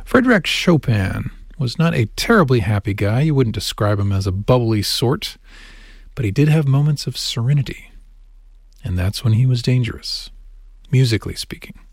Frédéric Chopin was not a terribly happy guy. You wouldn't describe him as a bubbly sort, but he did have moments of serenity, and that's when he was dangerous, musically speaking.